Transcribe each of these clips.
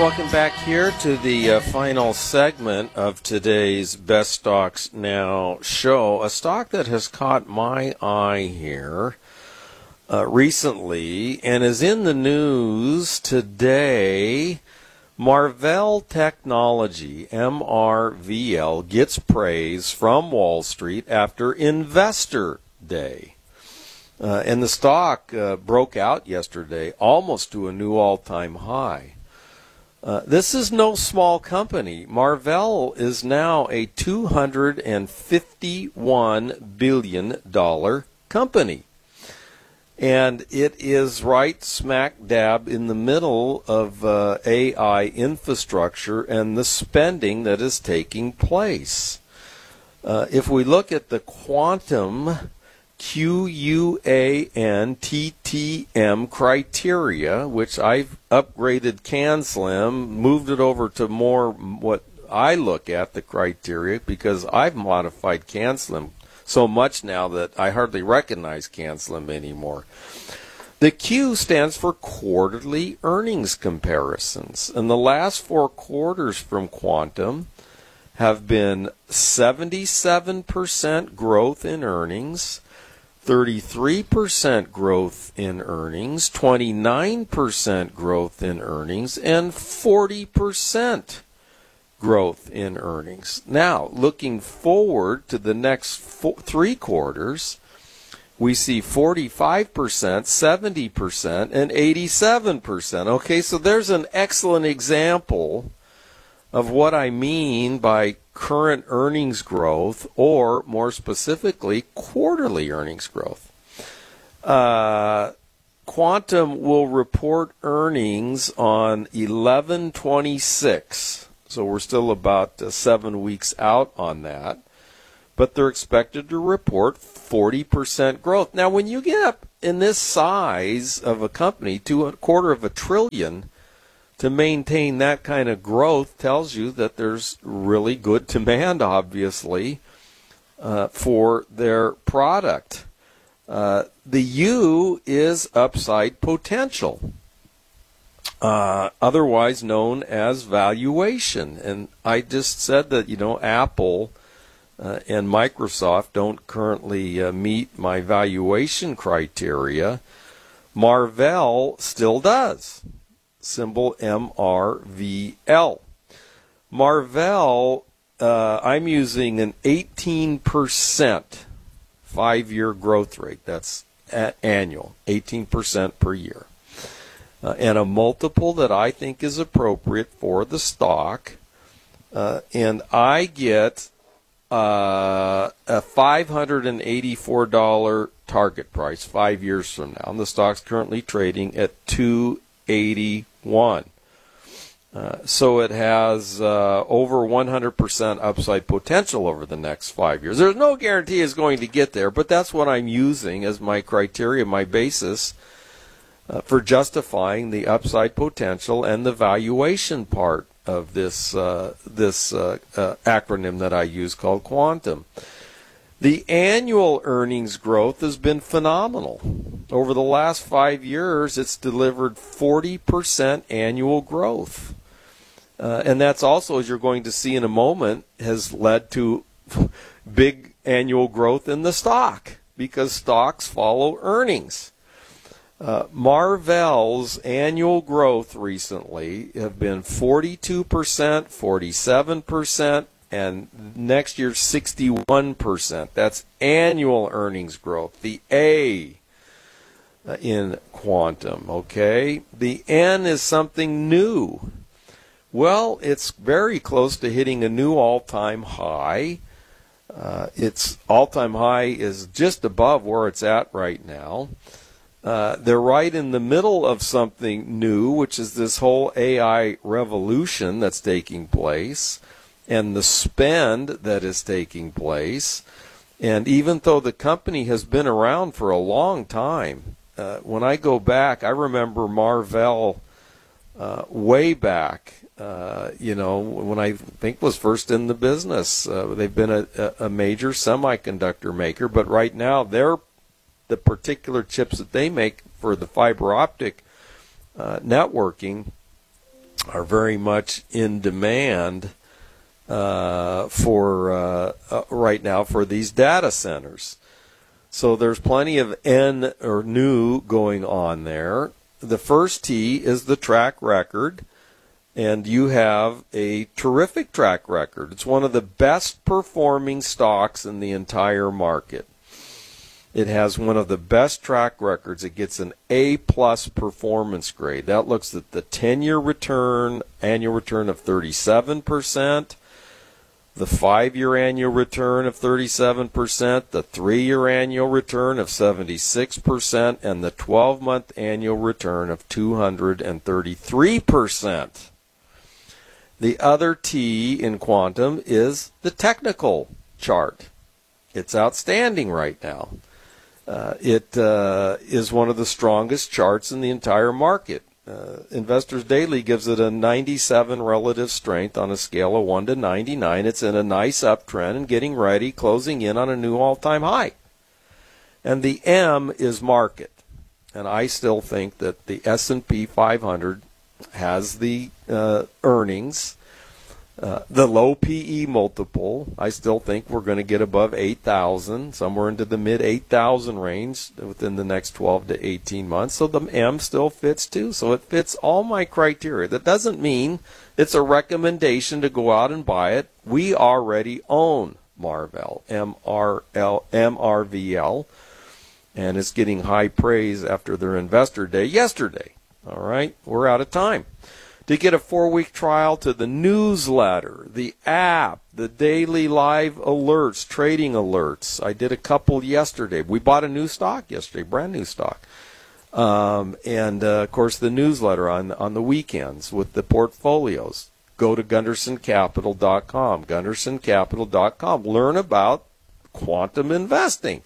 welcome back here to the final segment of today's Best Stocks Now show. A stock that has caught my eye here recently and is in the news today. Marvell Technology, MRVL, gets praise from Wall Street after Investor Day. And the stock broke out yesterday almost to a new all-time high. This is no small company. Marvell is now a $251 billion company. And it is right smack dab in the middle of AI infrastructure and the spending that is taking place. If we look at the quantum QUANTTM criteria, which I've upgraded CanSlim, moved it over to more what I look at the criteria because I've modified CanSlim so much now that I hardly recognize CanSlim anymore. The Q stands for quarterly earnings comparisons, and the last 4 quarters from Quantum have been 77% growth in earnings, 33% growth in earnings, 29% growth in earnings, and 40% growth in earnings. Now, looking forward to the next 3 quarters, we see 45%, 70%, and 87%. Okay, so there's an excellent example of what I mean by current earnings growth, or more specifically, quarterly earnings growth. Quantum will report earnings on 11/26, so we're still about 7 weeks out on that, but they're expected to report 40% growth. Now, when you get up in this size of a company to $250 billion, to maintain that kind of growth tells you that there's really good demand, obviously, for their product. The U is upside potential, otherwise known as valuation. And I just said that, Apple and Microsoft don't currently meet my valuation criteria. Marvell still does. Symbol MRVL. Marvell, I'm using an 18% 5-year growth rate. That's annual, 18% per year. And a multiple that I think is appropriate for the stock. And I get a $584 target price 5 years from now. And the stock's currently trading at $281. So it has over 100% upside potential over the next 5 years. There's no guarantee it's going to get there, but that's what I'm using as my criteria, my basis for justifying the upside potential and the valuation part of this acronym that I use called Quantum. The annual earnings growth has been phenomenal. Over the last 5 years, it's delivered 40% annual growth. And that's also, as you're going to see in a moment, has led to big annual growth in the stock because stocks follow earnings. Marvell's annual growth recently have been 42%, 47%, and next year 61%. That's annual earnings growth. The A in Quantum, okay? The N is something new. Well, it's very close to hitting a new all-time high. Its all-time high is just above where it's at right now. They're right in the middle of something new, which is this whole AI revolution that's taking place and the spend that is taking place. And even though the company has been around for a long time, when I go back, I remember Marvell way back, when I think was first in the business. They've been a major semiconductor maker, but right now the particular chips that they make for the fiber optic networking are very much in demand for right now for these data centers. So there's plenty of N or new going on there. The first T is the track record, and you have a terrific track record. It's one of the best performing stocks in the entire market. It has one of the best track records. It gets an A-plus performance grade. That looks at the 10-year return, annual return of 37%, the 5-year annual return of 37%, the 3-year annual return of 76%, and the 12-month annual return of 233%. The other T in quantum is the technical chart. It's outstanding right now. It is one of the strongest charts in the entire market. Investors Daily gives it a 97 relative strength on a scale of 1 to 99. It's in a nice uptrend and getting ready, closing in on a new all-time high. And the M is market. And I still think that the S&P 500 has the earnings, the low PE multiple. I still think we're going to get above 8,000, somewhere into the mid 8,000 range within the next 12 to 18 months. So the M still fits too. So it fits all my criteria. That doesn't mean it's a recommendation to go out and buy it. We already own Marvell, MRVL, and it's getting high praise after their investor day yesterday. All right, we're out of time. To get a 4-week trial to the newsletter, the app, the daily live alerts, trading alerts. I did a couple yesterday. We bought a new stock yesterday, brand new stock. And of course, the newsletter on the weekends with the portfolios. Go to GundersonCapital.com, GundersonCapital.com. Learn about quantum investing.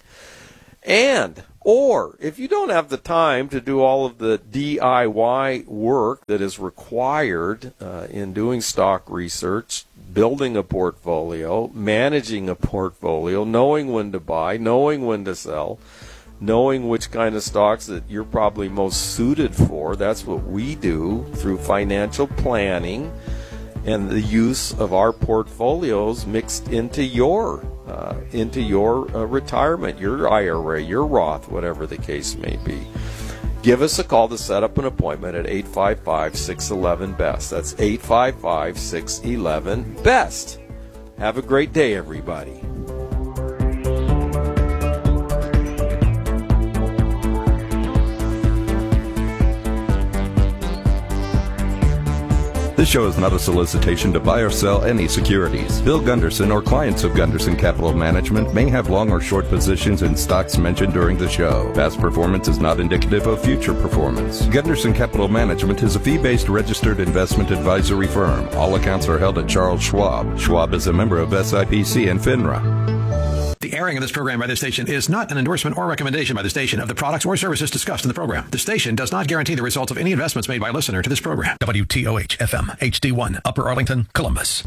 Or if you don't have the time to do all of the DIY work that is required in doing stock research, building a portfolio, managing a portfolio, knowing when to buy, knowing when to sell, knowing which kind of stocks that you're probably most suited for, that's what we do through financial planning and the use of our portfolios mixed into your retirement, your IRA, your Roth, whatever the case may be. Give us a call to set up an appointment at 855-611-BEST. That's 855-611-BEST. Have a great day, everybody. This show is not a solicitation to buy or sell any securities. Bill Gunderson or clients of Gunderson Capital Management may have long or short positions in stocks mentioned during the show. Past performance is not indicative of future performance. Gunderson Capital Management is a fee-based registered investment advisory firm. All accounts are held at Charles Schwab. Schwab is a member of SIPC and FINRA. The airing of this program by this station is not an endorsement or recommendation by the station of the products or services discussed in the program. The station does not guarantee the results of any investments made by a listener to this program. WTOH FM HD1 Upper Arlington, Columbus.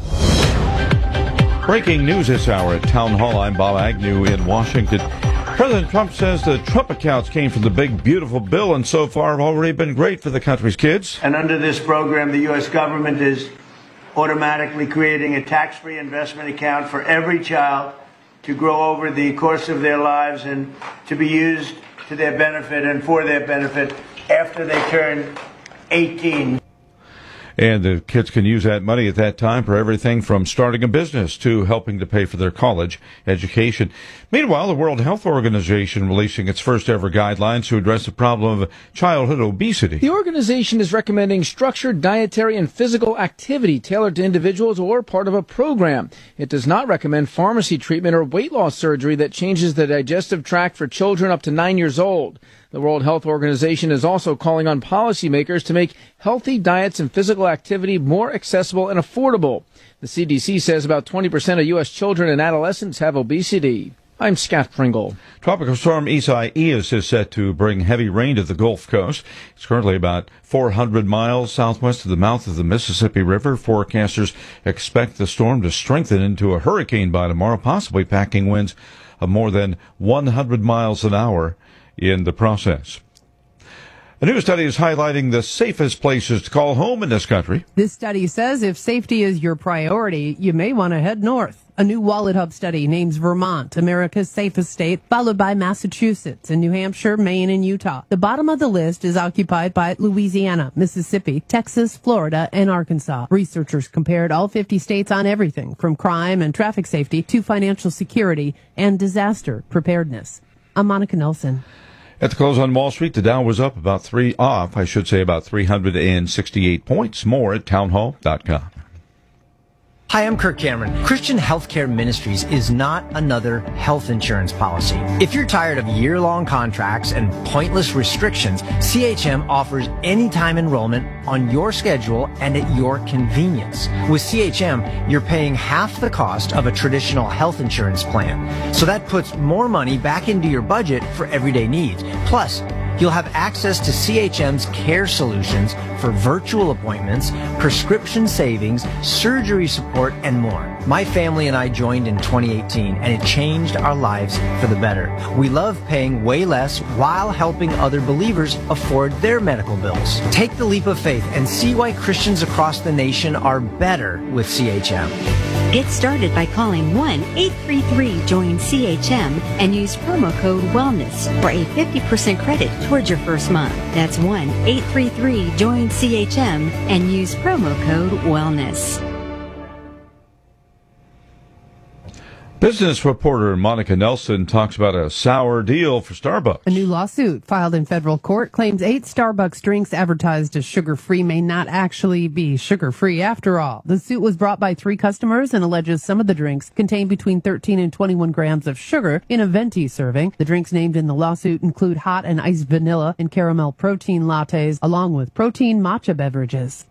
Breaking news this hour at Town Hall. I'm Bob Agnew in Washington. President Trump says the Trump accounts came from the big, beautiful bill and so far have already been great for the country's kids. And under this program, the U.S. government is automatically creating a tax-free investment account for every child to grow over the course of their lives and to be used to their benefit and for their benefit after they turn 18. And the kids can use that money at that time for everything from starting a business to helping to pay for their college education. Meanwhile, the World Health Organization releasing its first ever guidelines to address the problem of childhood obesity. The organization is recommending structured dietary and physical activity tailored to individuals or part of a program. It does not recommend pharmacy treatment or weight loss surgery that changes the digestive tract for children up to 9 years old. The World Health Organization is also calling on policymakers to make healthy diets and physical activity more accessible and affordable. The CDC says about 20% of U.S. children and adolescents have obesity. I'm Scott Pringle. Tropical storm Isaias is set to bring heavy rain to the Gulf Coast. It's currently about 400 miles southwest of the mouth of the Mississippi River. Forecasters expect the storm to strengthen into a hurricane by tomorrow, possibly packing winds of more than 100 miles an hour in the process. A new study is highlighting the safest places to call home in this country. This study says if safety is your priority, you may want to head north. A new Wallet Hub study names Vermont America's safest state, followed by Massachusetts and New Hampshire, Maine, and Utah. The bottom of the list is occupied by Louisiana, Mississippi, Texas, Florida, and Arkansas. Researchers compared all 50 states on everything from crime and traffic safety to financial security and disaster preparedness. I'm Monica Nelson. At the close on Wall Street, the Dow was up about 368 points. More at townhall.com. Hi, I'm Kirk Cameron. Christian Healthcare Ministries is not another health insurance policy. If you're tired of year-long contracts and pointless restrictions, CHM offers anytime enrollment on your schedule and at your convenience. With CHM, you're paying half the cost of a traditional health insurance plan. So that puts more money back into your budget for everyday needs. Plus, you'll have access to CHM's care solutions for virtual appointments, prescription savings, surgery support, and more. My family and I joined in 2018, and it changed our lives for the better. We love paying way less while helping other believers afford their medical bills. Take the leap of faith and see why Christians across the nation are better with CHM. Get started by calling 1-833-JOIN-CHM and use promo code WELLNESS for a 50% credit towards your first month. That's 1-833-JOIN-CHM and use promo code WELLNESS. Business reporter Monica Nelson talks about a sour deal for Starbucks. A new lawsuit filed in federal court claims 8 Starbucks drinks advertised as sugar-free may not actually be sugar-free after all. The suit was brought by 3 customers and alleges some of the drinks contain between 13 and 21 grams of sugar in a venti serving. The drinks named in the lawsuit include hot and iced vanilla and caramel protein lattes, along with protein matcha beverages.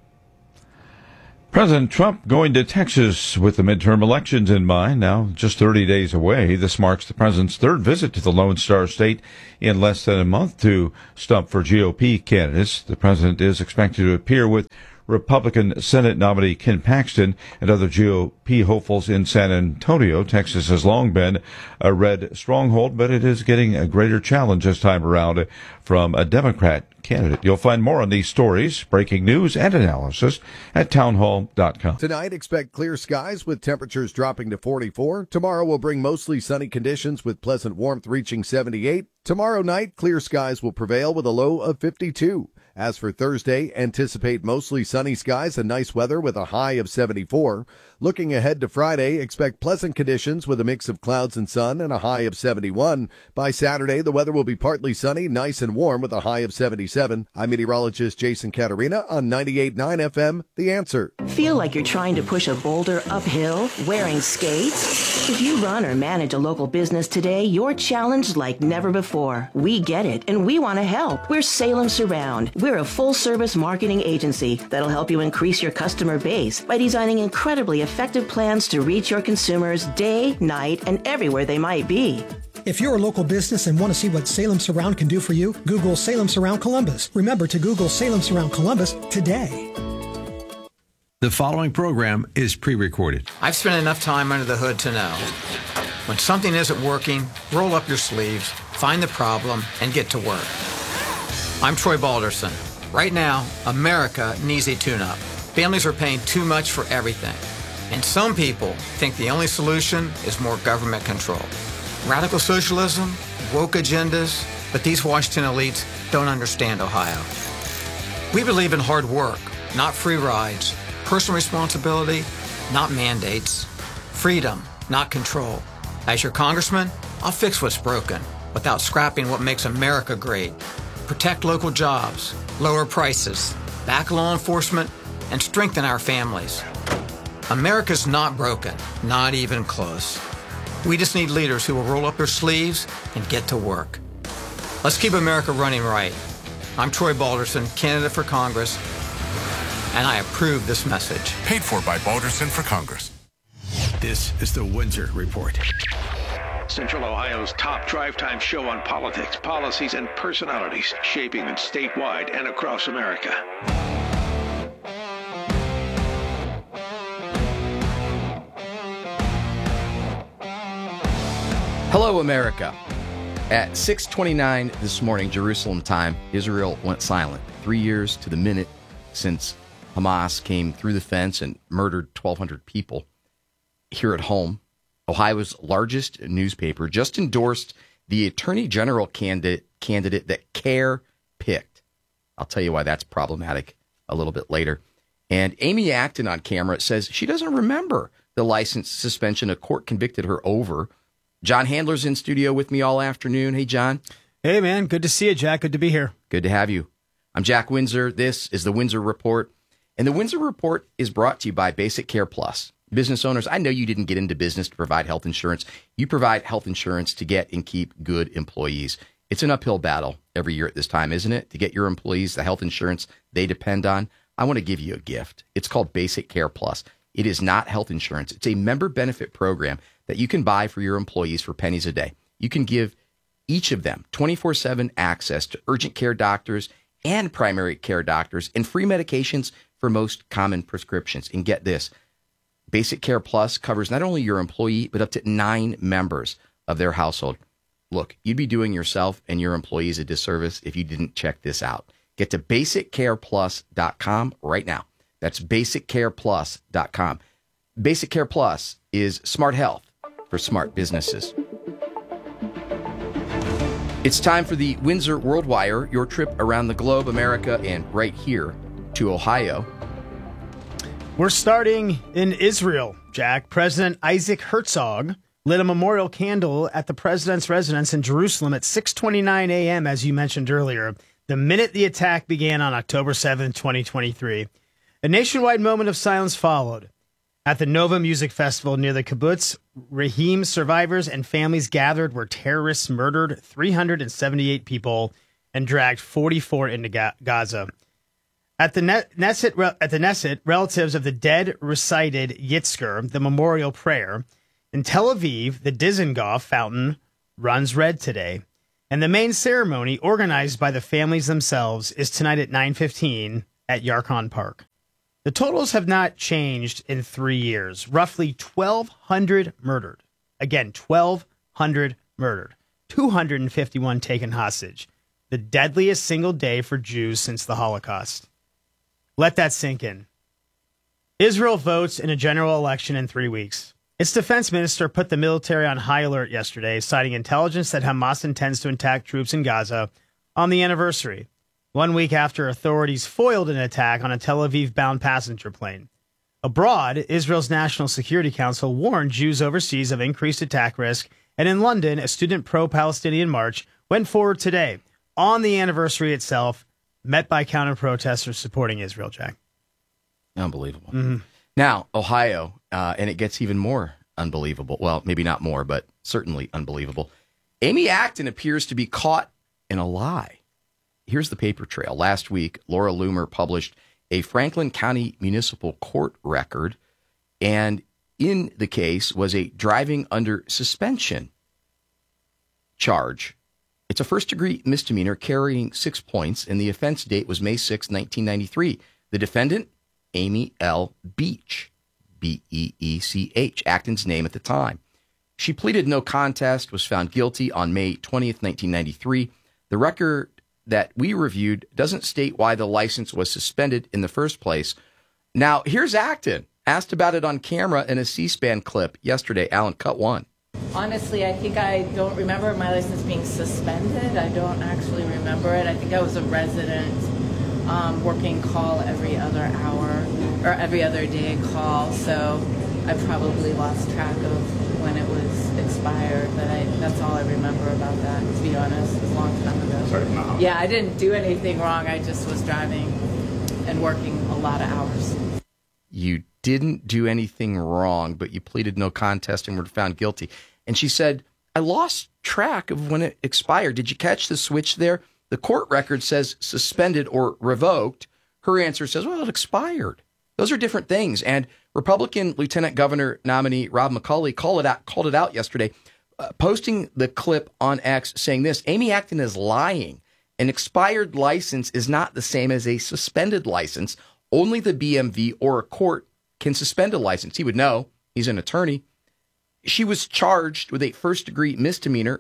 President Trump going to Texas with the midterm elections in mind, now just 30 days away. This marks the president's 3rd visit to the Lone Star State in less than a month to stump for GOP candidates. The president is expected to appear with Republican Senate nominee Ken Paxton and other GOP hopefuls in San Antonio. Texas has long been a red stronghold, but it is getting a greater challenge this time around from a Democrat candidate. You'll find more on these stories, breaking news, and analysis at townhall.com. Tonight, expect clear skies with temperatures dropping to 44. Tomorrow will bring mostly sunny conditions with pleasant warmth reaching 78. Tomorrow night, clear skies will prevail with a low of 52. As for Thursday, anticipate mostly sunny skies and nice weather with a high of 74. Looking ahead to Friday, expect pleasant conditions with a mix of clouds and sun and a high of 71. By Saturday, the weather will be partly sunny, nice and warm with a high of 77. I'm meteorologist Jason Caterina on 98.9 FM, The Answer. Feel like you're trying to push a boulder uphill wearing skates? If you run or manage a local business today, you're challenged like never before. We get it, and we want to help. We're Salem Surround. We're a full-service marketing agency that'll help you increase your customer base by designing incredibly effective plans to reach your consumers day, night, and everywhere they might be. If you're a local business and want to see what Salem Surround can do for you, Google Salem Surround Columbus. Remember to Google Salem Surround Columbus today. The following program is pre-recorded. I've spent enough time under the hood to know when something isn't working, roll up your sleeves, find the problem, and get to work. I'm Troy Balderson. Right now, America needs a tune-up. Families are paying too much for everything. And some people think the only solution is more government control. Radical socialism, woke agendas, but these Washington elites don't understand Ohio. We believe in hard work, not free rides, personal responsibility, not mandates, freedom, not control. As your congressman, I'll fix what's broken without scrapping what makes America great. Protect local jobs, lower prices, back law enforcement, and strengthen our families. America's not broken, not even close. We just need leaders who will roll up their sleeves and get to work. Let's keep America running right. I'm Troy Balderson, candidate for Congress, and I approve this message. Paid for by Balderson for Congress. This is the Windsor Report. Central Ohio's top drive time show on politics, policies, and personalities shaping it statewide and across America. Hello, America. At 6:29 this morning, Jerusalem time, Israel went silent. 3 years to the minute since Hamas came through the fence and murdered 1,200 people. Here at home, Ohio's largest newspaper just endorsed the Attorney General candidate that CARE picked. I'll tell you why that's problematic a little bit later. And Amy Acton on camera says she doesn't remember the license suspension a court convicted her over. John Handler's in studio with me all afternoon. Hey, John. Hey, man. Good to see you, Jack. Good to be here. Good to have you. I'm Jack Windsor. This is the Windsor Report. And the Windsor Report is brought to you by Basic Care Plus. Business owners, I know you didn't get into business to provide health insurance. You provide health insurance to get and keep good employees. It's an uphill battle every year at this time, isn't it? To get your employees the health insurance they depend on. I want to give you a gift. It's called Basic Care Plus. It is not health insurance. It's a member benefit program that you can buy for your employees for pennies a day. You can give each of them 24/7 access to urgent care doctors and primary care doctors and free medications for most common prescriptions. And get this, Basic Care Plus covers not only your employee, but up to 9 members of their household. Look, you'd be doing yourself and your employees a disservice if you didn't check this out. Get to basiccareplus.com right now. That's basiccareplus.com. Basic Care Plus is smart health for smart businesses. It's time for the Windsor World Wire, your trip around the globe, America, and right here to Ohio. We're starting in Israel, Jack. President Isaac Herzog lit a memorial candle at the president's residence in Jerusalem at 6:29 a.m., as you mentioned earlier, the minute the attack began on October 7th, 2023. A nationwide moment of silence followed. At the Nova Music Festival near the kibbutz, Rahim survivors and families gathered where terrorists murdered 378 people and dragged 44 into Gaza. At the Knesset, relatives of the dead recited Yitzhak, the memorial prayer. In Tel Aviv, the Dizengoff fountain runs red today. And the main ceremony, organized by the families themselves, is tonight at 9:15 at Yarkon Park. The totals have not changed in 3 years. Roughly 1,200 murdered. Again, 1,200 murdered. 251 taken hostage. The deadliest single day for Jews since the Holocaust. Let that sink in. Israel votes in a general election in 3 weeks. Its defense minister put the military on high alert yesterday, citing intelligence that Hamas intends to attack troops in Gaza on the anniversary, 1 week after authorities foiled an attack on a Tel Aviv-bound passenger plane. Abroad, Israel's National Security Council warned Jews overseas of increased attack risk, and in London, a student pro-Palestinian march went forward today, on the anniversary itself, met by counter-protesters supporting Israel, Jack. Unbelievable. Mm-hmm. Now, Ohio, and it gets even more unbelievable. Well, maybe not more, but certainly unbelievable. Amy Acton appears to be caught in a lie. Here's the paper trail. Last week, Laura Loomer published a Franklin County Municipal Court record, and in the case was a driving under suspension charge. It's a first-degree misdemeanor carrying 6 points, and the offense date was May 6, 1993. The defendant, Amy L. Beach, B-E-E-C-H, Acton's name at the time. She pleaded no contest, was found guilty on May 20th, 1993. The record that we reviewed doesn't state why the license was suspended in the first place. Now, here's Acton, asked about it on camera in a C-SPAN clip yesterday. Alan, cut 1. Honestly, I think I don't remember my license being suspended. I don't actually remember it. I think I was a resident working call every other hour or every other day call, so I probably lost track of when it was expired, but that's all I remember about that, to be honest. It was a long time ago. Sorry, no. Yeah, I didn't do anything wrong. I just was driving and working a lot of hours. You didn't do anything wrong, but you pleaded no contest and were found guilty. And she said, I lost track of when it expired. Did you catch the switch there? The court record says suspended or revoked. Her answer says, well, it expired. Those are different things. And Republican Lieutenant Governor nominee Rob McCauley called it out yesterday, posting the clip on X saying this: Amy Acton is lying. An expired license is not the same as a suspended license. Only the BMV or a court can suspend a license. He would know. He's an attorney. She was charged with a first-degree misdemeanor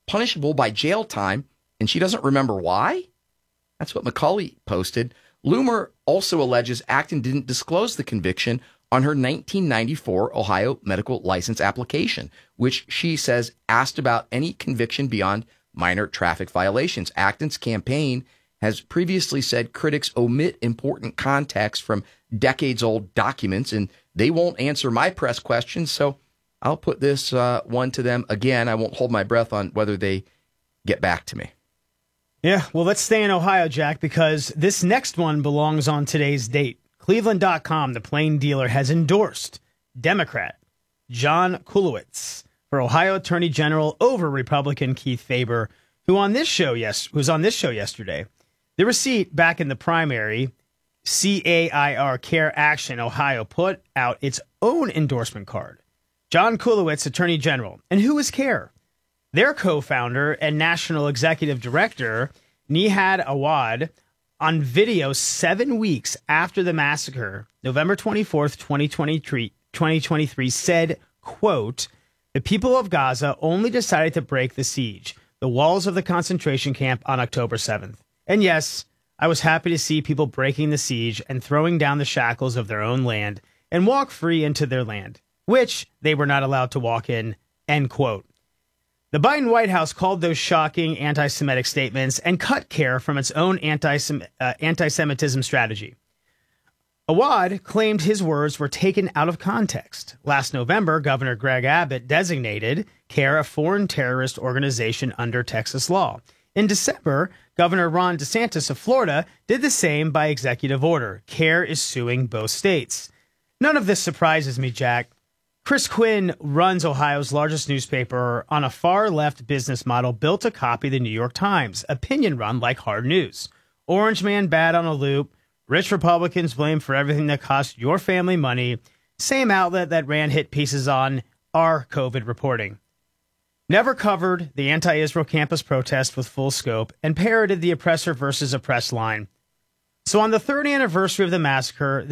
punishable by jail time, and she doesn't remember why? That's what Macaulay posted. Loomer also alleges Acton didn't disclose the conviction on her 1994 Ohio medical license application, which she says asked about any conviction beyond minor traffic violations. Acton's campaign has previously said critics omit important context from decades-old documents, and they won't answer my press questions, so I'll put this one to them again. I won't hold my breath on whether they get back to me. Yeah, well, let's stay in Ohio, Jack, because this next one belongs on today's date. Cleveland.com, the plain dealer, has endorsed Democrat John Kulowitz for Ohio Attorney General over Republican Keith Faber, who's on this show yesterday. The receipt back in the primary, CAIR Care Action Ohio put out its own endorsement card. John Kulowitz, Attorney General. And who is CARE? Their co-founder and national executive director, Nihad Awad, on video 7 weeks after the massacre, November 24th, 2023, said, quote, "The people of Gaza only decided to break the siege, the walls of the concentration camp on October 7th. And yes, I was happy to see people breaking the siege and throwing down the shackles of their own land and walk free into their land, which they were not allowed to walk in," end quote. The Biden White House called those shocking anti-Semitic statements and cut CARE from its own anti-Semitism strategy. Awad claimed his words were taken out of context. Last November, Governor Greg Abbott designated CARE a foreign terrorist organization under Texas law. In December, Governor Ron DeSantis of Florida did the same by executive order. CARE is suing both states. None of this surprises me, Jack. Chris Quinn runs Ohio's largest newspaper on a far-left business model built to copy the New York Times, opinion-run like hard news. Orange man bad on a loop, rich Republicans blamed for everything that cost your family money, same outlet that ran hit pieces on our COVID reporting. Never covered the anti-Israel campus protest with full scope and parroted the oppressor versus oppressed line. So on the third anniversary of the massacre,